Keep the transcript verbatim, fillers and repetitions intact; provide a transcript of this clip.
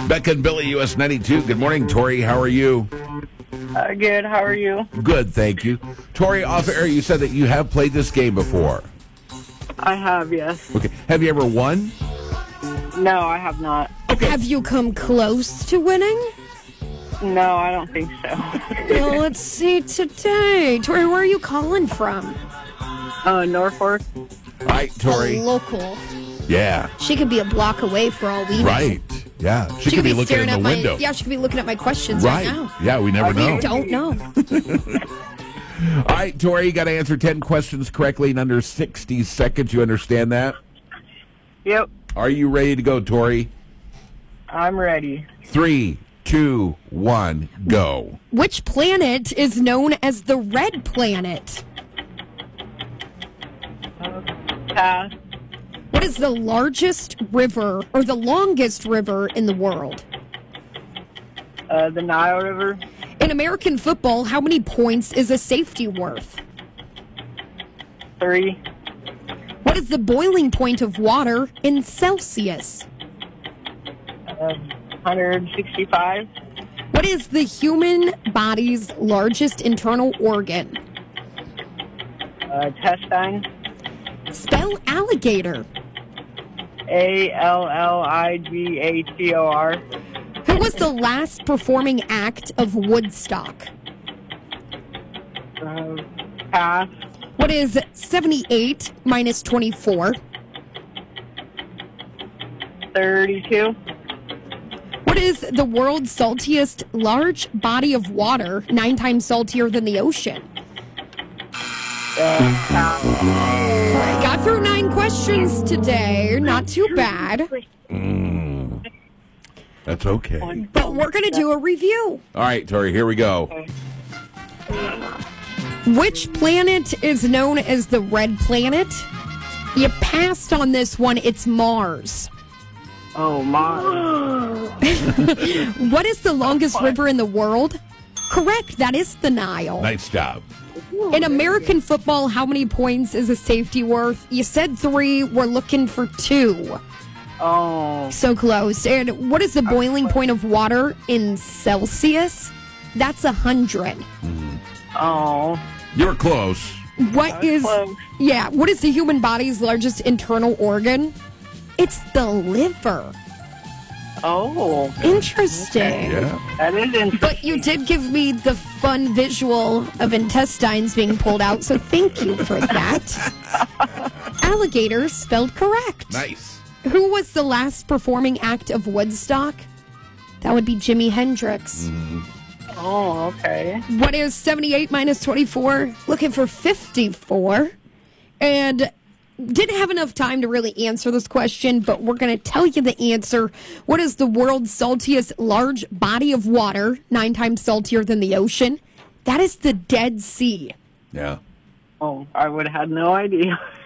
Becca and Billy, U S ninety-two. Good morning, Tori. How are you? Uh, good. How are you? Good, thank you. Tori, off air, you said that you have played this game before. I have, yes. Okay. Have you ever won? No, I have not. Okay. Have you come close to winning? No, I don't think so. Well, let's see today. Tori, where are you calling from? Uh, Norfolk. All right, Tori. A local. Yeah. She could be a block away for all we know. Right. Yeah. She, She could be, looking staring in the at window. My, yeah, she could be looking at my questions right, Right. now. Yeah, we never know. We don't know. All right, Tori, you got to answer ten questions correctly in under sixty seconds. You understand that? Yep, Are you ready to go, Tori? I'm ready. Three, two, one, go. Which planet is known as the red planet? Uh, pass. What is the largest river or the longest river in the world? Uh, the Nile River. In American football, how many points is a safety worth? Three. What is the boiling point of water in Celsius? Uh, one hundred sixty-five. What is the human body's largest internal organ? Uh, Testine. Spell alligator. A L L I G A T O R. Who was the last performing act of Woodstock? Uh, pass. What is seventy-eight minus twenty-four? thirty-two. What is the world's saltiest large body of water, nine times saltier than the ocean? Uh, pass. Got through nine questions today. Not too bad. Mm. That's okay. But we're going to do a review. All right, Tori, here we go. Which planet is known as the red planet? You passed on this one. It's Mars. Oh, my. What is the longest river in the world? Correct. That is the Nile. Nice job. In American football, how many points is a safety worth? You said three. We're looking for two. Oh. So close. And what is the boiling point of water in Celsius? That's a hundred. Oh. You're close. What is close. yeah? What is the human body's largest internal organ? It's the liver. Oh. Interesting. Yeah. That is interesting. But you did give me the fun visual of intestines being pulled out, so thank you for that. Alligator spelled correct. Nice. Who was the last performing act of Woodstock? That would be Jimi Hendrix. Mm-hmm. Oh, okay. What is seventy-eight minus twenty-four? Looking for fifty-four. And didn't have enough time to really answer this question, but we're going to tell you the answer. What is the world's saltiest large body of water, nine times saltier than the ocean? That is the Dead Sea. Yeah. Oh, I would have had no idea.